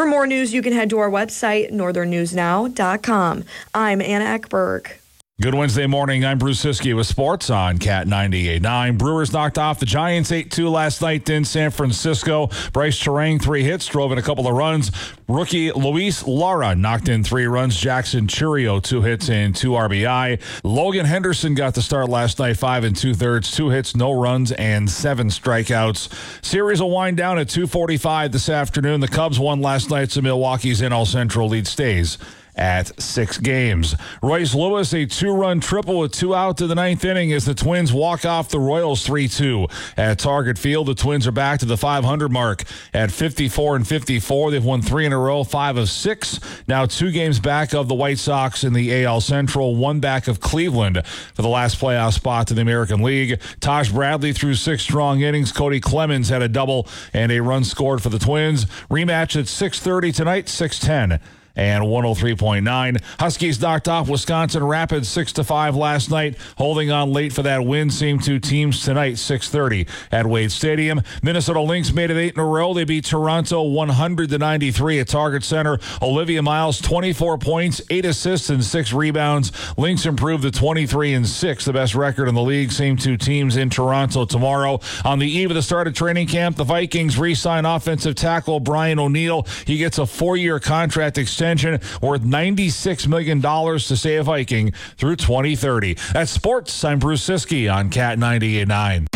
For more news, you can head to our website, northernnewsnow.com. I'm Anna Eckberg. Good Wednesday morning. I'm Bruce Siskey with sports on Cat 98.9. Brewers knocked off the Giants 8-2 last night in San Francisco. Bryce Terang, 3 hits, drove in a couple of runs. Rookie Luis Lara knocked in 3 runs. Jackson Churio, 2 hits and 2 RBI. Logan Henderson got the start last night, 5 2/3, 2 hits, no runs, and 7 strikeouts. Series will wind down at 2:45 this afternoon. The Cubs won last night, so Milwaukee's NL Central lead stays at 6 games. Royce Lewis, a 2-run triple with 2 out to the 9th inning as the Twins walk off the Royals 3-2. At Target Field, the Twins are back to the 500 mark at 54-54. They've won 3 in a row, 5 of 6. Now 2 games back of the White Sox in the AL Central, 1 back of Cleveland for the last playoff spot to the American League. Taj Bradley threw 6 strong innings. Cody Clemens had a double and a run scored for the Twins. Rematch at 6:30 tonight, 6:10. And 103.9. Huskies knocked off Wisconsin Rapids 6-5 last night. Holding on late for that win. Same 2 teams tonight, 6:30 at Wade Stadium. Minnesota Lynx made it 8 in a row. They beat Toronto 100-93 at Target Center. Olivia Miles, 24 points, 8 assists, and 6 rebounds. Lynx improved to 23-6, the best record in the league. Same 2 teams in Toronto tomorrow. On the eve of the start of training camp, the Vikings re-sign offensive tackle Brian O'Neill. He gets a 4-year contract extension worth $96 million to stay a Viking through 2030. That's sports. I'm Bruce Siskey on Cat 98.9.